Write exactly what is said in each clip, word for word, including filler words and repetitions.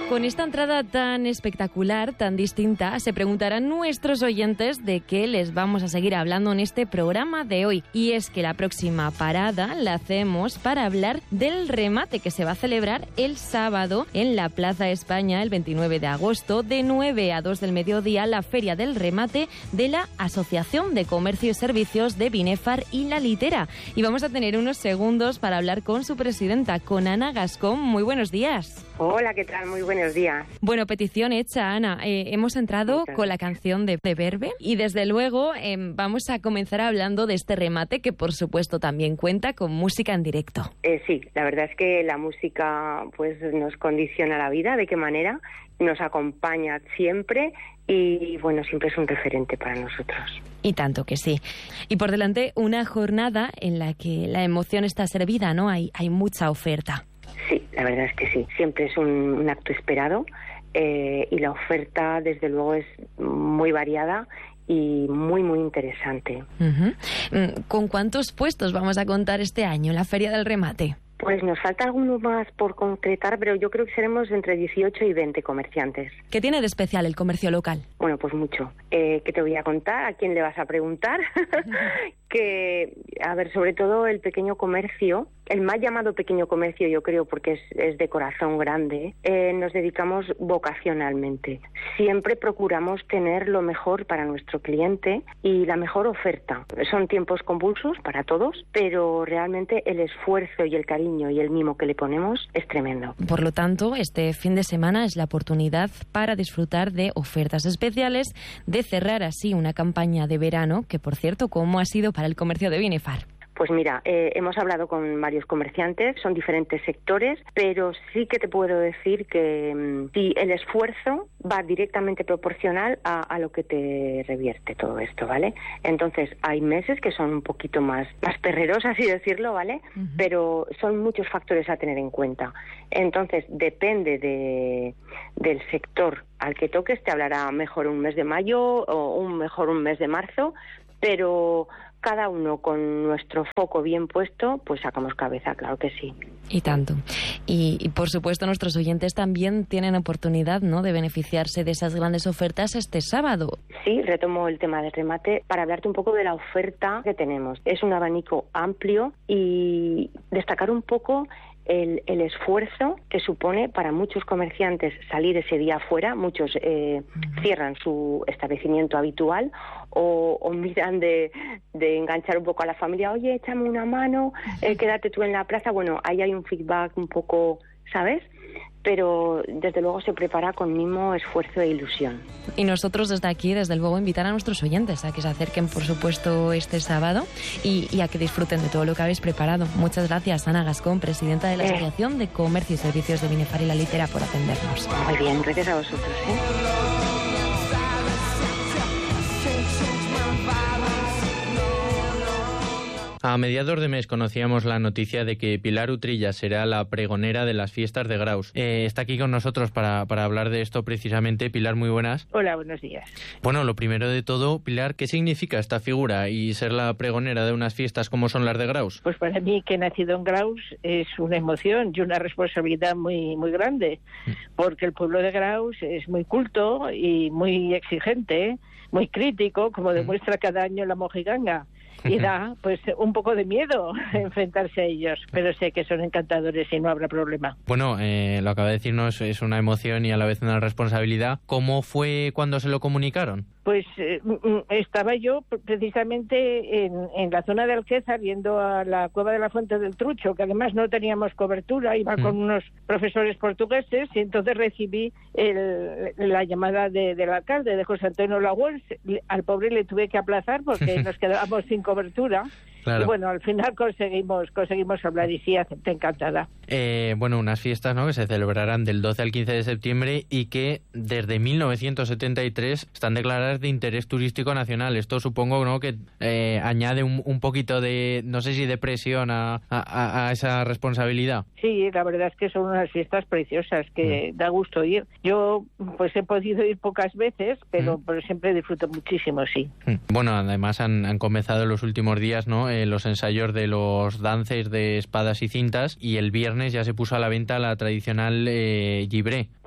Con esta entrada tan espectacular, tan distinta, se preguntarán nuestros oyentes de qué les vamos a seguir hablando en este programa de hoy. Y es que la próxima parada la hacemos para hablar del remate que se va a celebrar el sábado en la Plaza España, el veintinueve de agosto, de nueve a dos del mediodía, la Feria del Remate de la Asociación de Comercio y Servicios de Binefar y La Litera. Y vamos a tener unos segundos para hablar con su presidenta, con Ana Gascón. Muy buenos días. Hola, ¿qué tal? Muy buenos días. Bueno, petición hecha, Ana. Eh, hemos entrado Muchas con la canción de, de Verbe y desde luego eh, vamos a comenzar hablando de este remate que por supuesto también cuenta con música en directo. Eh, sí, la verdad es que la música pues nos condiciona la vida, ¿de qué manera? Nos acompaña siempre y bueno, siempre es un referente para nosotros. Y tanto que sí. Y por delante una jornada en la que la emoción está servida, ¿no? Hay, hay mucha oferta. Sí, la verdad es que sí. Siempre es un, un acto esperado eh, y la oferta, desde luego, es muy variada y muy, muy interesante. Uh-huh. ¿Con cuántos puestos vamos a contar este año en la Feria del Remate? Pues nos falta alguno más por concretar, pero yo creo que seremos entre dieciocho y veinte comerciantes. ¿Qué tiene de especial el comercio local? Bueno, pues mucho. Eh, ¿Qué te voy a contar? ¿A quién le vas a preguntar? que, a ver, sobre todo el pequeño comercio, el mal llamado pequeño comercio, yo creo, porque es, es de corazón grande, eh, nos dedicamos vocacionalmente. Siempre procuramos tener lo mejor para nuestro cliente y la mejor oferta. Son tiempos convulsos para todos, pero realmente el esfuerzo y el cariño y el mimo que le ponemos es tremendo. Por lo tanto, este fin de semana es la oportunidad para disfrutar de ofertas especiales, de cerrar así una campaña de verano, que por cierto, ¿cómo ha sido para el comercio de Binefar? Pues mira, eh, hemos hablado con varios comerciantes, son diferentes sectores, pero sí que te puedo decir que mmm, sí, el esfuerzo va directamente proporcional a, a lo que te revierte todo esto, ¿vale? Entonces, hay meses que son un poquito más, más perreros, así decirlo, ¿vale? Uh-huh. Pero son muchos factores a tener en cuenta. Entonces, depende de, del sector al que toques, te hablará mejor un mes de mayo o un mejor un mes de marzo, pero cada uno con nuestro foco bien puesto, pues sacamos cabeza, claro que sí. Y tanto. Y, y por supuesto nuestros oyentes también tienen oportunidad, ¿no?, de beneficiarse de esas grandes ofertas este sábado. Sí, retomo el tema del remate para hablarte un poco de la oferta que tenemos. Es un abanico amplio y destacar un poco El, el esfuerzo que supone para muchos comerciantes salir ese día afuera. Muchos eh, uh-huh. cierran su establecimiento habitual o, o miran de, de enganchar un poco a la familia. Oye, échame una mano, eh, quédate tú en la plaza. Bueno, ahí hay un feedback un poco, ¿sabes? Pero desde luego se prepara con mimo, esfuerzo e ilusión. Y nosotros desde aquí, desde luego, invitar a nuestros oyentes a que se acerquen, por supuesto, este sábado y, y a que disfruten de todo lo que habéis preparado. Muchas gracias, Ana Gascón, presidenta de la eh. Asociación de Comercio y Servicios de Binefar y La Litera, por atendernos. Muy bien, gracias a vosotros, ¿eh? A mediados de mes conocíamos la noticia de que Pilar Utrilla será la pregonera de las fiestas de Graus. Eh, está aquí con nosotros para, para hablar de esto precisamente. Pilar, muy buenas. Hola, buenos días. Bueno, lo primero de todo, Pilar, ¿qué significa esta figura y ser la pregonera de unas fiestas como son las de Graus? Pues para mí, que he nacido en Graus, es una emoción y una responsabilidad muy, muy grande, porque el pueblo de Graus es muy culto y muy exigente, muy crítico, como demuestra cada año la Mojiganga. Y da, pues, un poco de miedo enfrentarse a ellos, pero sé que son encantadores y no habrá problema. Bueno, eh, lo acaba de decir, ¿no? Es, es una emoción y a la vez una responsabilidad. ¿Cómo fue cuando se lo comunicaron? Pues eh, estaba yo precisamente en, en la zona de Alquézar viendo a la Cueva de la Fuente del Trucho, que además no teníamos cobertura, iba mm. con unos profesores portugueses, y entonces recibí el, la llamada de, del alcalde, de José Antonio Laguens. Al pobre le tuve que aplazar porque nos quedábamos sin cobertura. Claro. Y bueno, al final conseguimos conseguimos hablar y sí, acepté encantada. Eh, bueno, unas fiestas, ¿no?, que se celebrarán del doce al quince de septiembre y que desde mil novecientos setenta y tres están declaradas de interés turístico nacional. Esto supongo, ¿no?, que eh, añade un, un poquito de, no sé si de presión a, a, a esa responsabilidad. Sí, la verdad es que son unas fiestas preciosas que mm. da gusto ir. Yo pues he podido ir pocas veces, pero, mm. pero siempre disfruto muchísimo, sí. Bueno, además han, han comenzado en los últimos días, ¿no?, eh, los ensayos de los dances de espadas y cintas, y el viernes ya se puso a la venta la tradicional eh, gibré.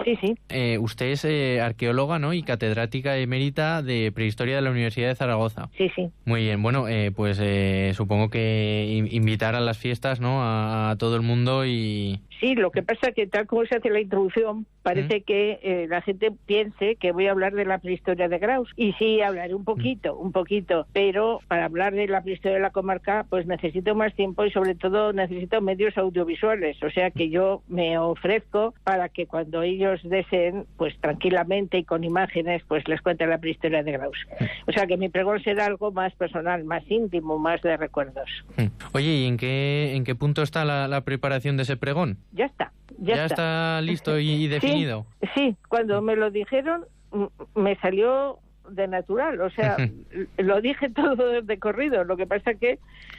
Sí, sí. Eh, usted es eh, arqueóloga, ¿no? Y catedrática emérita de Prehistoria de la Universidad de Zaragoza. Sí, sí. Muy bien. Bueno, eh, pues eh, supongo que invitar a las fiestas, ¿no? A, a todo el mundo y... Sí, lo que pasa es que tal como se hace la introducción, parece ¿Mm? que eh, la gente piense que voy a hablar de la prehistoria de Graus. Y sí, hablaré un poquito, ¿Mm? un poquito. Pero para hablar de la prehistoria de la comarca, pues necesito más tiempo y sobre todo necesito medios audiovisuales. O sea que yo me ofrezco para que cuando ellos deseen, pues tranquilamente y con imágenes, pues les cuente la prehistoria de Graus. O sea que mi pregón será algo más personal, más íntimo, más de recuerdos. Oye, ¿y en qué, en qué punto está la, la preparación de ese pregón? Ya está. Ya, ¿Ya está. está listo y, y definido? Sí, sí, cuando me lo dijeron me salió de natural, o sea, lo dije todo de corrido. Lo que pasa que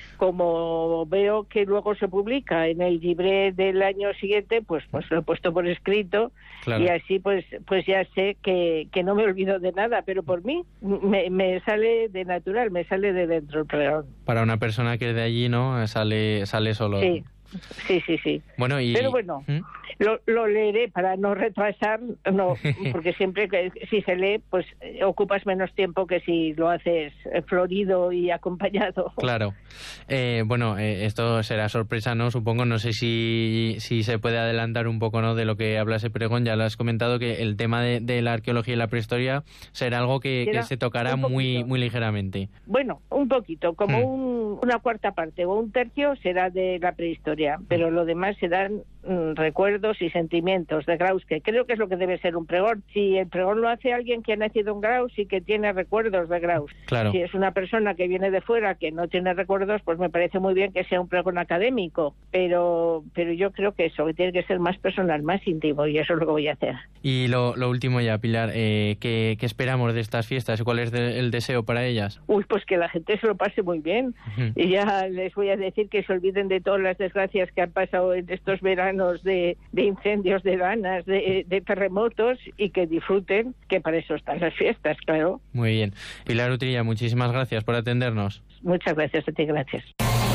como veo que luego se publica en el libret del año siguiente, pues pues lo he puesto por escrito, claro. Y así pues pues ya sé que, que no me olvido de nada, pero por mí me, me sale de natural, me sale de dentro el pregón. Para una persona que es de allí, ¿no? Sale sale solo. Sí. Sí, sí, sí. Bueno, y... Pero bueno, ¿Mm? lo, lo leeré para no retrasar, no, porque siempre que si se lee, pues ocupas menos tiempo que si lo haces florido y acompañado. Claro. Eh, bueno, eh, esto será sorpresa, ¿no? Supongo, no sé si, si se puede adelantar un poco, ¿no? De lo que habla ese pregón. Ya lo has comentado, que el tema de, de la arqueología y la prehistoria será algo que, que se tocará muy, muy ligeramente. Bueno, un poquito, como mm. un, una cuarta parte o un tercio será de la prehistoria. Pero lo demás serán mm, recuerdos y sentimientos de Graus, que creo que es lo que debe ser un pregón. Si el pregón lo hace alguien que ha nacido en Graus y que tiene recuerdos de Graus, claro. Si es una persona que viene de fuera que no tiene recuerdos, pues me parece muy bien que sea un pregón académico, pero pero yo creo que eso, que tiene que ser más personal, más íntimo, y eso es lo que voy a hacer. Y lo, lo último ya, Pilar, eh, ¿qué, ¿qué esperamos de estas fiestas? ¿Cuál es de, el deseo para ellas? Uy, pues que la gente se lo pase muy bien. Uh-huh. Y ya les voy a decir que se olviden de todas las desgracias que han pasado en estos veranos de, de incendios, de danas, de, de terremotos, y que disfruten, que para eso están las fiestas, claro. Muy bien. Pilar Utrilla, muchísimas gracias por atendernos. Muchas gracias a ti, gracias.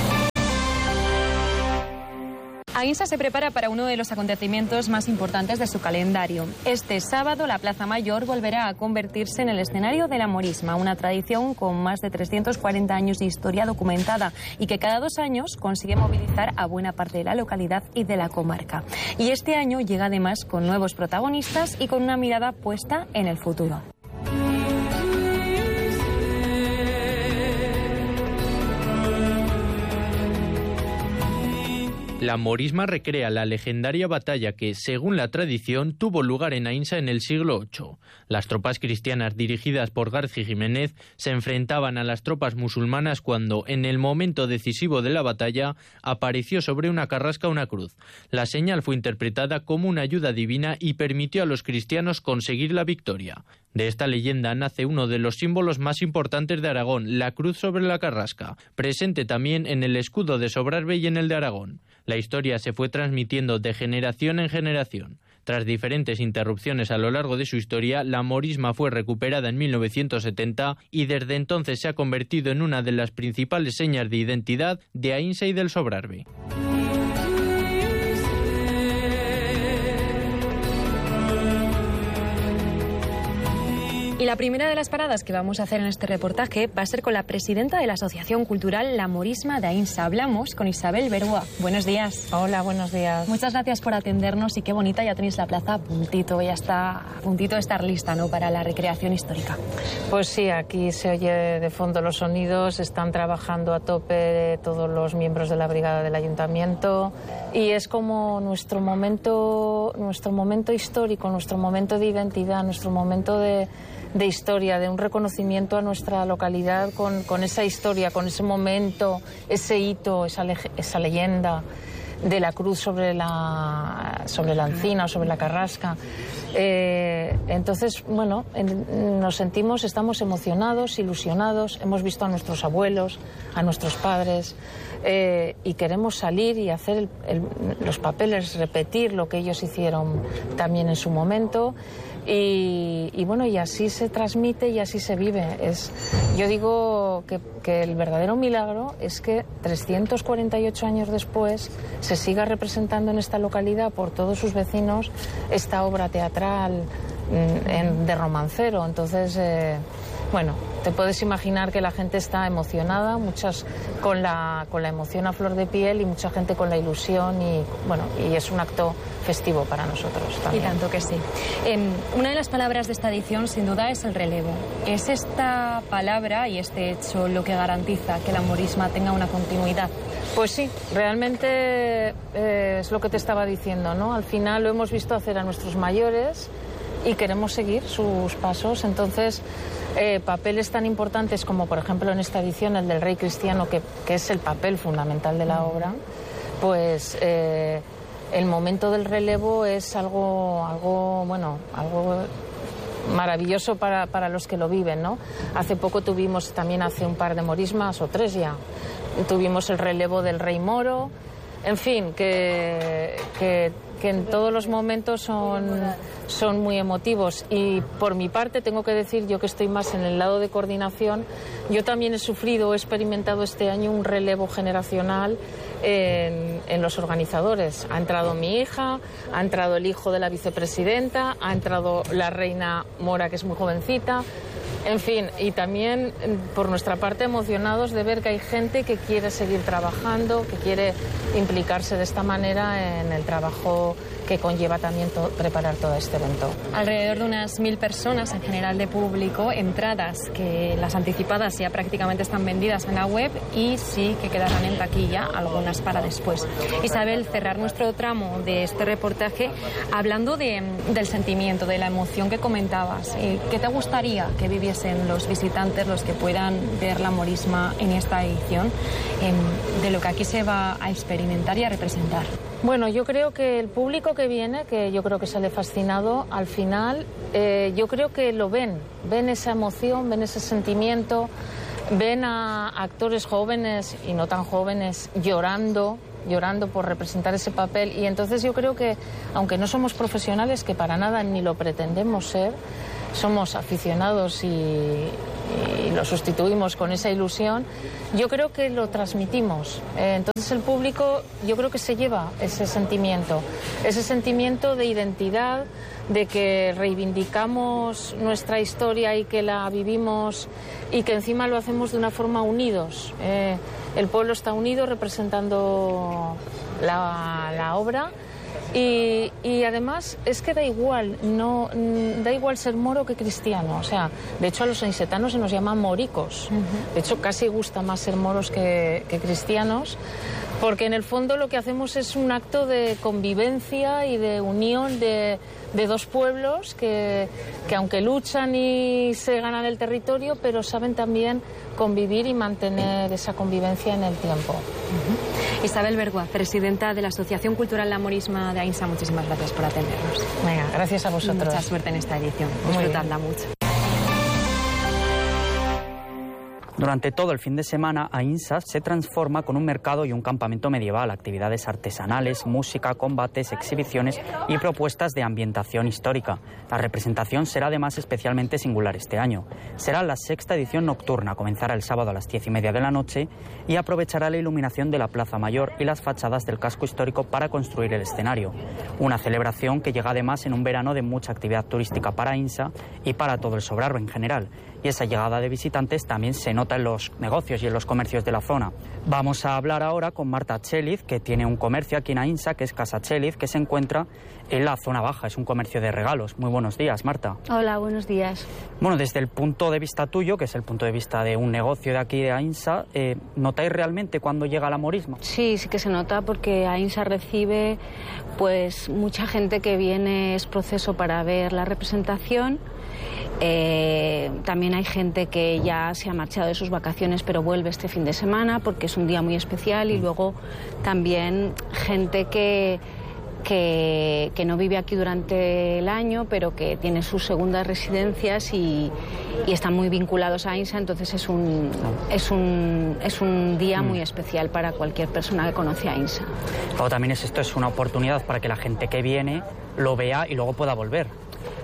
Ainsa se prepara para uno de los acontecimientos más importantes de su calendario. Este sábado la Plaza Mayor volverá a convertirse en el escenario de la morisma, una tradición con más de trescientos cuarenta años de historia documentada y que cada dos años consigue movilizar a buena parte de la localidad y de la comarca. Y este año llega además con nuevos protagonistas y con una mirada puesta en el futuro. La morisma recrea la legendaria batalla que, según la tradición, tuvo lugar en Ainsa en el siglo ocho. Las tropas cristianas dirigidas por Garci Jiménez se enfrentaban a las tropas musulmanas cuando, en el momento decisivo de la batalla, apareció sobre una carrasca una cruz. La señal fue interpretada como una ayuda divina y permitió a los cristianos conseguir la victoria. De esta leyenda nace uno de los símbolos más importantes de Aragón, la cruz sobre la carrasca, presente también en el escudo de Sobrarbe y en el de Aragón. La historia se fue transmitiendo de generación en generación. Tras diferentes interrupciones a lo largo de su historia, la morisma fue recuperada en mil novecientos setenta y desde entonces se ha convertido en una de las principales señas de identidad de Ainsa y del Sobrarbe. Y la primera de las paradas que vamos a hacer en este reportaje va a ser con la presidenta de la Asociación Cultural La Morisma de Ainsa. Hablamos con Isabel Berúa. Buenos días. Hola, buenos días. Muchas gracias por atendernos y qué bonita, ya tenéis la plaza a puntito, ya está a puntito de estar lista, ¿no?, para la recreación histórica. Pues sí, aquí se oye de fondo los sonidos, están trabajando a tope todos los miembros de la brigada del ayuntamiento y es como nuestro momento, nuestro momento histórico, nuestro momento de identidad, nuestro momento de de historia, de un reconocimiento a nuestra localidad con, con esa historia, con ese momento, ese hito, esa, le, esa leyenda de la cruz sobre la, sobre la encina, sobre la carrasca. Eh, entonces, bueno, en, nos sentimos, estamos emocionados, ilusionados, hemos visto a nuestros abuelos, a nuestros padres, eh, y queremos salir y hacer el, el, los papeles, repetir lo que ellos hicieron también en su momento. Y, y bueno, y así se transmite y así se vive. Es, yo digo que, que el verdadero milagro es que trescientos cuarenta y ocho años después se siga representando en esta localidad por todos sus vecinos esta obra teatral en, de romancero. Entonces, eh, bueno, te puedes imaginar que la gente está emocionada, muchas con la, con la emoción a flor de piel y mucha gente con la ilusión y, bueno, y es un acto festivo para nosotros también. Y tanto que sí. Eh, una de las palabras de esta edición, sin duda, es el relevo. ¿Es esta palabra y este hecho lo que garantiza que la Morisma tenga una continuidad? Pues sí, realmente eh, es lo que te estaba diciendo, ¿no? Al final lo hemos visto hacer a nuestros mayores y queremos seguir sus pasos. Entonces, eh, papeles tan importantes como, por ejemplo, en esta edición el del Rey Cristiano, que, que es el papel fundamental de la obra, pues eh, el momento del relevo es algo, algo bueno, algo maravilloso para, para los que lo viven, ¿no? Hace poco tuvimos, también hace un par de morismas, o tres ya, tuvimos el relevo del Rey Moro. En fin, que, que, que en todos los momentos son, son muy emotivos. Y por mi parte tengo que decir, yo que estoy más en el lado de coordinación, yo también he sufrido, he experimentado este año un relevo generacional en, en los organizadores. Ha entrado mi hija, ha entrado el hijo de la vicepresidenta, ha entrado la reina Mora, que es muy jovencita. En fin, y también por nuestra parte emocionados de ver que hay gente que quiere seguir trabajando, que quiere implicarse de esta manera en el trabajo que conlleva también to- preparar todo este evento. Alrededor de unas mil personas en general de público, entradas que las anticipadas ya prácticamente están vendidas en la web y sí que quedarán en taquilla, algunas para después. Isabel, cerrar nuestro tramo de este reportaje hablando de, del sentimiento, de la emoción que comentabas. Eh, ¿Qué te gustaría que viviesen los visitantes, los que puedan ver la Morisma en esta edición, eh, de lo que aquí se va a experimentar y a representar? Bueno, yo creo que el público que viene, que yo creo que sale fascinado, al final eh, yo creo que lo ven, ven esa emoción, ven ese sentimiento, ven a actores jóvenes y no tan jóvenes llorando, llorando por representar ese papel. Y entonces yo creo que, aunque no somos profesionales, que para nada ni lo pretendemos ser, somos aficionados y, y lo sustituimos con esa ilusión, yo creo que lo transmitimos. Eh, entonces el público yo creo que se lleva ese sentimiento, ese sentimiento de identidad, de que reivindicamos nuestra historia y que la vivimos y que encima lo hacemos de una forma unidos. Eh, el pueblo está unido representando la, la obra. Y, y además es que da igual, no da igual ser moro que cristiano. O sea, de hecho a los insetanos se nos llaman moricos. Uh-huh. De hecho casi gusta más ser moros que, que cristianos, porque en el fondo lo que hacemos es un acto de convivencia y de unión de, de dos pueblos que, que aunque luchan y se ganan el territorio, pero saben también convivir y mantener esa convivencia en el tiempo. Uh-huh. Isabel Bergua, presidenta de la Asociación Cultural La Morisma de Ainsa, muchísimas gracias por atendernos. Venga, gracias a vosotros. Mucha suerte en esta edición. Disfrutadla mucho. Durante todo el fin de semana, Ainsa se transforma con un mercado y un campamento medieval, actividades artesanales, música, combates, exhibiciones y propuestas de ambientación histórica. La representación será además especialmente singular este año. Será la sexta edición nocturna, comenzará el sábado a las diez y media de la noche y aprovechará la iluminación de la Plaza Mayor y las fachadas del casco histórico para construir el escenario. Una celebración que llega además en un verano de mucha actividad turística para Ainsa y para todo el Sobrarbe en general. Y esa llegada de visitantes también se nota en los negocios y en los comercios de la zona. Vamos a hablar ahora con Marta Cheliz, que tiene un comercio aquí en Ainsa, que es Casa Cheliz, que se encuentra en la zona baja. Es un comercio de regalos. Muy buenos días, Marta. Hola, buenos días. Bueno, desde el punto de vista tuyo, que es el punto de vista de un negocio de aquí de Ainsa, eh, ¿notáis realmente cuando llega la Morisma? Sí, sí que se nota, porque Ainsa recibe pues mucha gente que viene, es proceso para ver la representación. Eh, también hay gente que ya se ha marchado de sus vacaciones pero vuelve este fin de semana porque es un día muy especial, y luego también gente que, que, que no vive aquí durante el año pero que tiene sus segundas residencias y, y están muy vinculados a Ainsa. Entonces es un, es un, es un día muy especial para cualquier persona que conoce a Ainsa. Luego también es, esto es una oportunidad para que la gente que viene lo vea y luego pueda volver.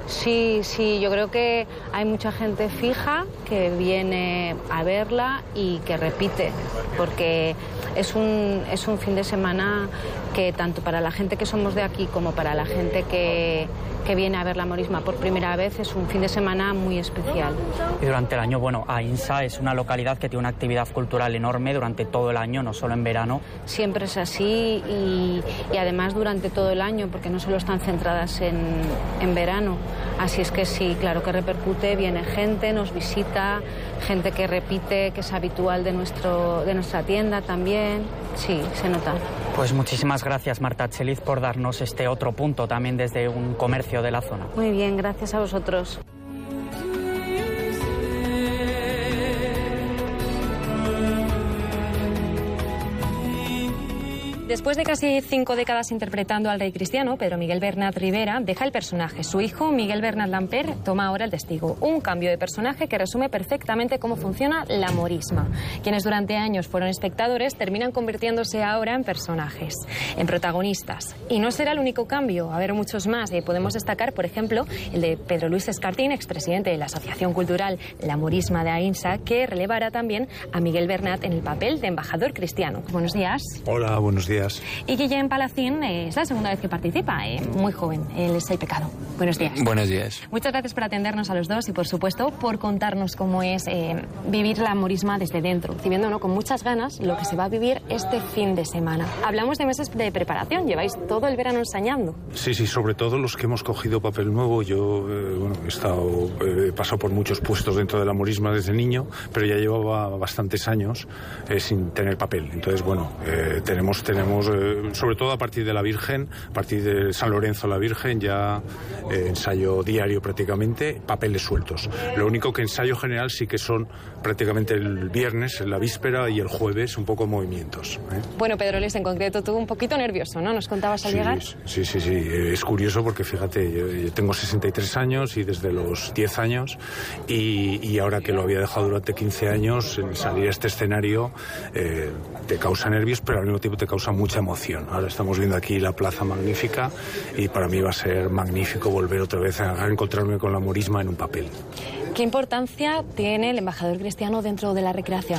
Sí, sí, yo creo que hay mucha gente fija que viene a verla y que repite, porque es un, es un fin de semana que tanto para la gente que somos de aquí como para la gente que, que viene a ver la Morisma por primera vez es un fin de semana muy especial. Y durante el año, bueno, Aínsa es una localidad que tiene una actividad cultural enorme durante todo el año, no solo en verano. Siempre es así y, y además durante todo el año, porque no solo están centradas en, en verano. Así es que sí, claro que repercute, viene gente, nos visita, gente que repite, que es habitual de, nuestro, de nuestra tienda también. Sí, se nota. Pues muchísimas gracias, Marta Cheliz, por darnos este otro punto también desde un comercio de la zona. Muy bien, gracias a vosotros. Después de casi cinco décadas interpretando al rey cristiano, Pedro Miguel Bernat Rivera deja el personaje. Su hijo, Miguel Bernat Lamper, toma ahora el testigo. Un cambio de personaje que resume perfectamente cómo funciona la Morisma. Quienes durante años fueron espectadores terminan convirtiéndose ahora en personajes, en protagonistas. Y no será el único cambio, a haber muchos más. Eh, podemos destacar, por ejemplo, el de Pedro Luis Escartín, expresidente de la Asociación Cultural La Morisma de Aínsa, que relevará también a Miguel Bernat en el papel de embajador cristiano. Buenos días. Hola, buenos días. Y Guillem Palacín eh, es la segunda vez que participa, eh, muy joven, él es El Pecado. Buenos días. Buenos días. Muchas gracias por atendernos a los dos y, por supuesto, por contarnos cómo es eh, vivir la Morisma desde dentro, recibiendo, ¿no?, con muchas ganas lo que se va a vivir este fin de semana. Hablamos de meses de preparación, lleváis todo el verano ensayando. Sí, sí, sobre todo los que hemos cogido papel nuevo. Yo eh, bueno, he estado, eh, he pasado por muchos puestos dentro de la Morisma desde niño, pero ya llevaba bastantes años eh, sin tener papel. Entonces, bueno, eh, tenemos, tenemos eh, sobre todo a partir de la Virgen, a partir de San Lorenzo la Virgen, ya eh, ensayo diario prácticamente, papeles sueltos. Lo único que ensayo general sí que son prácticamente el viernes, en la víspera, y el jueves un poco movimientos. ¿eh? Bueno, Pedro Luis, en concreto, tú un poquito nervioso, ¿no? ¿Nos contabas al sí, llegar? Sí, sí, sí. Es curioso porque, fíjate, yo, yo tengo sesenta y tres años y desde los diez años, y, y ahora que lo había dejado durante quince años, el salir a este escenario eh, te causa nervios, pero al mismo tiempo te causa mucha emoción. Ahora estamos viendo aquí la plaza magnífica y para mí va a ser magnífico volver otra vez a encontrarme con la Morisma en un papel. ¿Qué importancia tiene el embajador cristiano dentro de la recreación?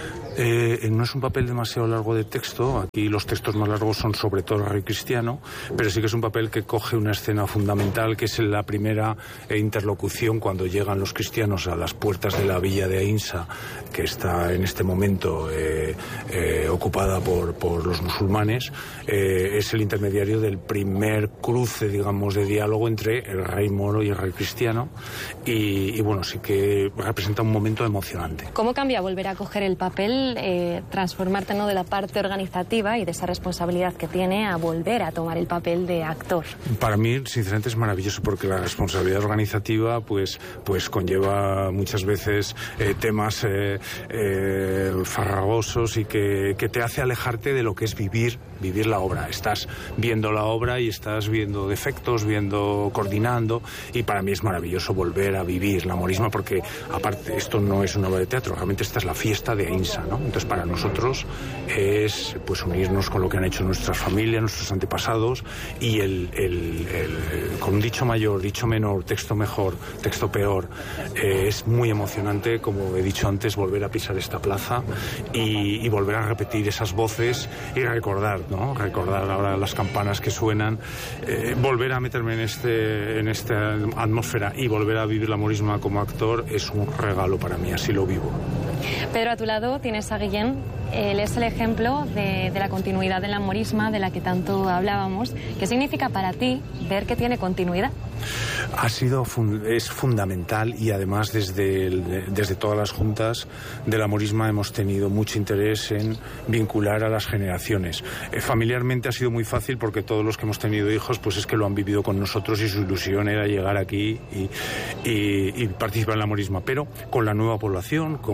Eh, no es un papel demasiado largo de texto. Aquí los textos más largos son sobre todo el rey cristiano, pero sí que es un papel que coge una escena fundamental, que es la primera interlocución cuando llegan los cristianos a las puertas de la villa de Aínsa, que está en este momento eh, eh, ocupada por, por los musulmanes. Eh, es el intermediario del primer cruce, digamos, de diálogo entre el rey moro y el rey cristiano, y, y bueno, sí que representa un momento emocionante. ¿Cómo cambia volver a coger el papel, eh, transformarte, ¿no?, de la parte organizativa y de esa responsabilidad que tiene a volver a tomar el papel de actor? Para mí, sinceramente, es maravilloso, porque la responsabilidad organizativa pues, pues conlleva muchas veces eh, temas eh, eh, farragosos, y que, que te hace alejarte de lo que es vivir, vivir la obra. Estás viendo la obra y estás viendo defectos, viendo, coordinando, y para mí es maravilloso volver a vivir la Morisma, porque aparte esto no es una obra de teatro, realmente esta es la fiesta de Aínsa, ¿no? Entonces para nosotros es pues unirnos con lo que han hecho nuestras familias, nuestros antepasados, y el, el, el con un dicho mayor, dicho menor, texto mejor, texto peor, eh, es muy emocionante, como he dicho antes, volver a pisar esta plaza y, y volver a repetir esas voces y recordar, ¿no? Recordar ahora las campanas que suenan, eh, volver a meterme en este en esta atmósfera y volver a vivir la Morisma como actor es un regalo para mí, así lo vivo. Pedro, a tu lado tienes a Guillem. Él es el ejemplo de, de la continuidad de la Morisma de la que tanto hablábamos. ¿Qué significa para ti ver que tiene continuidad? Ha sido, es fundamental, y además desde, el, desde todas las juntas de la Morisma hemos tenido mucho interés en vincular a las generaciones. Eh, familiarmente ha sido muy fácil, porque todos los que hemos tenido hijos pues es que lo han vivido con nosotros y su ilusión era llegar aquí y, y, y participar en la Morisma, pero con la nueva población, como la nueva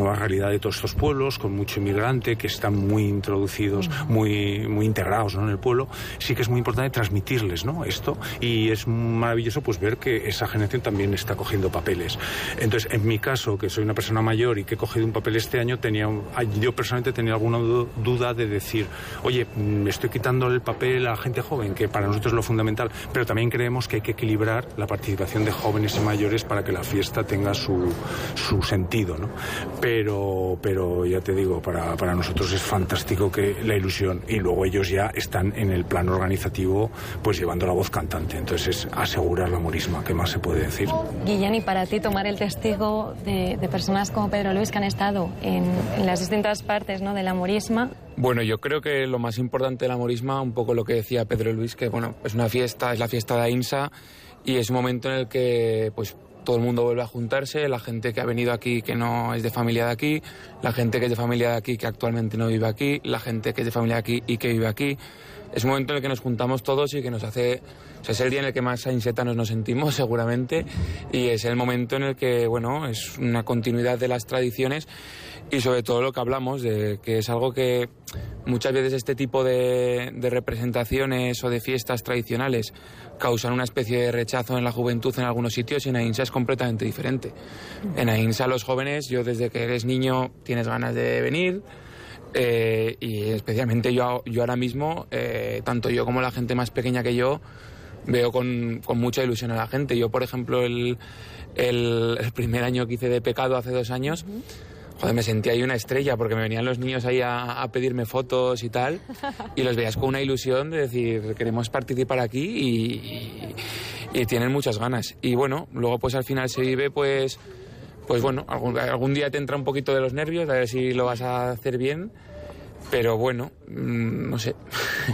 nueva realidad de todos estos pueblos, con mucho inmigrante, que están muy introducidos, muy, muy integrados, ¿no?, en el pueblo. Sí que es muy importante transmitirles, ¿no?, esto, y es maravilloso pues ver que esa generación también está cogiendo papeles. Entonces, en mi caso, que soy una persona mayor y que he cogido un papel este año, tenía yo personalmente tenía alguna duda de decir, oye, me estoy quitando el papel a la gente joven, que para nosotros es lo fundamental, pero también creemos que hay que equilibrar la participación de jóvenes y mayores para que la fiesta tenga su, su sentido, ¿no? Pero, pero ya te digo, para, para nosotros es fantástico que la ilusión, y luego ellos ya están en el plano organizativo pues llevando la voz cantante, entonces es asegurar la morisma, ¿qué más se puede decir? Guillén, y para ti tomar el testigo de, de personas como Pedro Luis que han estado en, en las distintas partes, ¿no?, de la morisma. Bueno, yo creo que lo más importante de la morisma, un poco lo que decía Pedro Luis, que bueno, es una fiesta, es la fiesta de Aínsa, y es un momento en el que pues todo el mundo vuelve a juntarse, la gente que ha venido aquí que no es de familia de aquí, la gente que es de familia de aquí que actualmente no vive aquí, la gente que es de familia de aquí y que vive aquí. Es un momento en el que nos juntamos todos y que nos hace... O sea, es el día en el que más ainsetanos nos sentimos, seguramente, y es el momento en el que, bueno, es una continuidad de las tradiciones y sobre todo lo que hablamos, de que es algo que muchas veces este tipo de, de representaciones o de fiestas tradicionales causan una especie de rechazo en la juventud en algunos sitios, y en Aínsa es completamente diferente. En Aínsa los jóvenes, yo desde que eres niño tienes ganas de venir... Eh, y especialmente yo, yo ahora mismo, eh, tanto yo como la gente más pequeña que yo, veo con, con mucha ilusión a la gente. Yo, por ejemplo, el, el, el primer año que hice de Pecado, hace dos años, joder, me sentía ahí una estrella, porque me venían los niños ahí a, a pedirme fotos y tal, y los veías con una ilusión de decir, queremos participar aquí, y, y, y tienen muchas ganas. Y bueno, luego pues al final se vive pues... Pues bueno, algún, algún día te entra un poquito de los nervios, a ver si lo vas a hacer bien, pero bueno, mmm, no sé.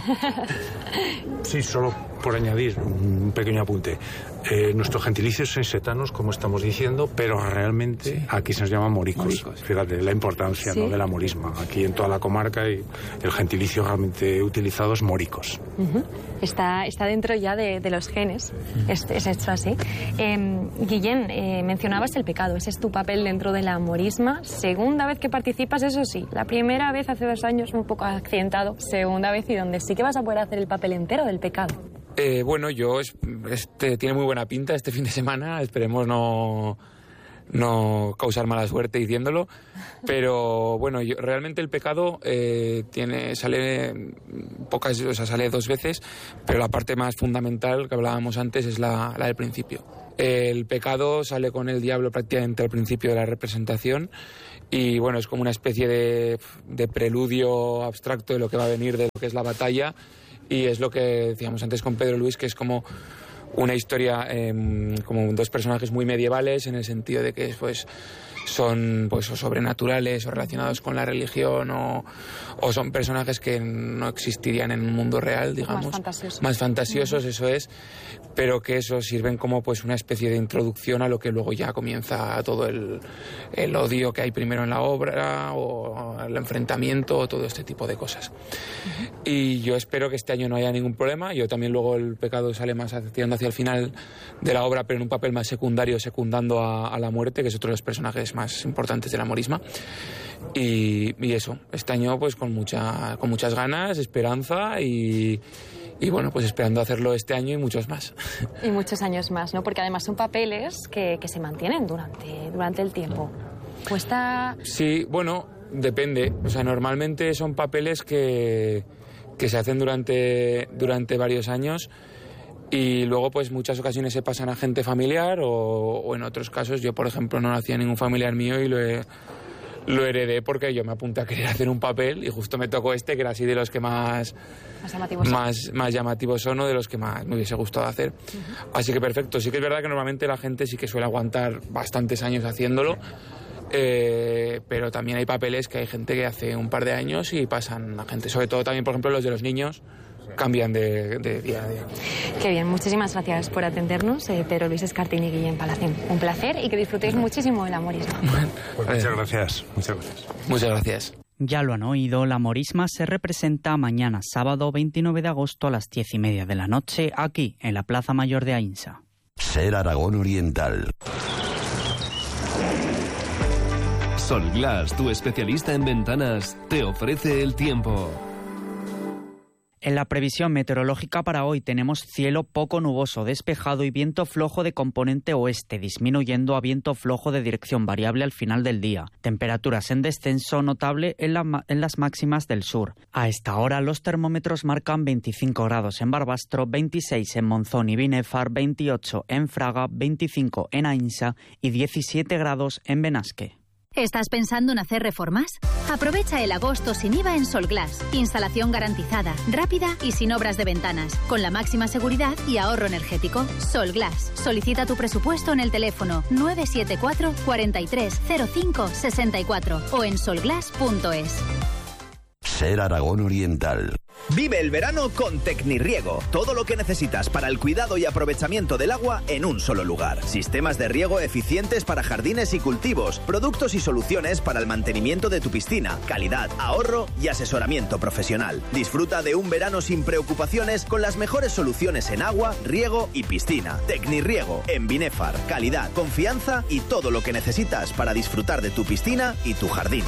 Sí, solo por añadir un pequeño apunte. Eh, nuestro gentilicio es ensetanos, como estamos diciendo, pero realmente sí, aquí se nos llama moricos. moricos. Fíjate la importancia, ¿sí?, ¿no?, de la morisma. Aquí en toda la comarca, y el gentilicio realmente utilizado es moricos. Uh-huh. Está, está dentro ya de, de los genes, uh-huh. es, es hecho así. Eh, Guillén, eh, mencionabas el pecado, ese es tu papel dentro de la morisma. Segunda vez que participas, eso sí. La primera vez hace dos años un poco accidentado. Segunda vez, y donde sí que vas a poder hacer el papel entero del pecado. Eh, bueno, yo este tiene muy buena pinta este fin de semana, esperemos no, no causar mala suerte diciéndolo, pero bueno, yo, realmente el pecado eh, tiene sale pocas, o sea, sale dos veces, pero la parte más fundamental que hablábamos antes es la, la del principio. El pecado sale con el diablo prácticamente al principio de la representación, y bueno, es como una especie de, de preludio abstracto de lo que va a venir, de lo que es la batalla. Y es lo que decíamos antes con Pedro Luis, que es como una historia, eh, como dos personajes muy medievales, en el sentido de que pues son pues o sobrenaturales o relacionados con la religión, o, o son personajes que no existirían en un mundo real, digamos. Más fantasiosos. Más fantasiosos, uh-huh. Eso es, pero que eso sirven como pues una especie de introducción a lo que luego ya comienza todo el, el odio que hay primero en la obra, o el enfrentamiento, o todo este tipo de cosas. Uh-huh. Y yo espero que este año no haya ningún problema. Yo también luego el pecado sale más tirando hacia el final de la obra, pero en un papel más secundario, secundando a, a la muerte, que es otro de los personajes más importantes de la morisma. Y, y eso, este año pues con mucha con muchas ganas, esperanza, y, y bueno, pues esperando hacerlo este año y muchos más. Y muchos años más, ¿no? Porque además son papeles que, que se mantienen durante, durante el tiempo. Cuesta... Sí, bueno, depende. O sea, normalmente son papeles que, que se hacen durante, durante varios años, y luego pues muchas ocasiones se pasan a gente familiar, o, o en otros casos yo, por ejemplo, no hacía ningún familiar mío y lo, he, lo heredé porque yo me apunté a querer hacer un papel y justo me tocó este, que era así de los que más más llamativos, más, más llamativos son, o de los que más me hubiese gustado hacer. Uh-huh. Así que perfecto. Sí que es verdad que normalmente la gente sí que suele aguantar bastantes años haciéndolo, eh, pero también hay papeles que hay gente que hace un par de años y pasan a gente, sobre todo también, por ejemplo, los de los niños, cambian de, de día a día. Qué bien, muchísimas gracias por atendernos, eh, Pedro Luis Escartín y Guillén Palacín. Un placer, y que disfrutéis muchísimo de la morisma. Bueno, pues muchas gracias, muchas gracias. Muchas gracias. Ya lo han oído, la morisma se representa mañana, sábado veintinueve de agosto, a las diez y media de la noche, aquí, en la Plaza Mayor de Aínsa. Ser Aragón Oriental. Solglass, tu especialista en ventanas, te ofrece el tiempo. En la previsión meteorológica para hoy tenemos cielo poco nuboso, despejado y viento flojo de componente oeste, disminuyendo a viento flojo de dirección variable al final del día. Temperaturas en descenso notable en, la, en las máximas del sur. A esta hora los termómetros marcan veinticinco grados en Barbastro, veintiséis en Monzón y Binefar, veintiocho en Fraga, veinticinco en Aínsa y diecisiete grados en Benasque. ¿Estás pensando en hacer reformas? Aprovecha el agosto sin I V A en Solglass. Instalación garantizada, rápida y sin obras de ventanas, con la máxima seguridad y ahorro energético. Solglass. Solicita tu presupuesto en el teléfono nueve siete cuatro, cuarenta y tres, cero cinco, sesenta y cuatro o en solglass punto es. Ser Aragón Oriental. Vive el verano con Tecnirriego. Todo lo que necesitas para el cuidado y aprovechamiento del agua en un solo lugar. Sistemas de riego eficientes para jardines y cultivos. Productos y soluciones para el mantenimiento de tu piscina. Calidad, ahorro y asesoramiento profesional. Disfruta de un verano sin preocupaciones con las mejores soluciones en agua, riego y piscina. Tecnirriego en Binefar. Calidad, confianza y todo lo que necesitas para disfrutar de tu piscina y tu jardín.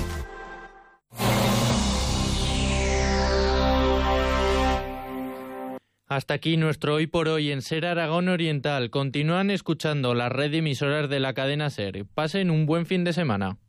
Hasta aquí nuestro Hoy por Hoy en Ser Aragón Oriental. Continúan escuchando la red de emisoras de la cadena SER. Pasen un buen fin de semana.